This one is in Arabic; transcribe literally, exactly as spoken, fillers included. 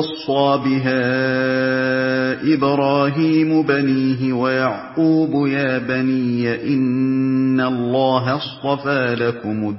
وَصَّىٰ بِهَا إِبْرَاهِيمُ بَنِيهِ وَيَعْقُوبُ يَا بَنِيَّ إِنَّ اللَّهَ اصْطَفَىٰ لَكُمُ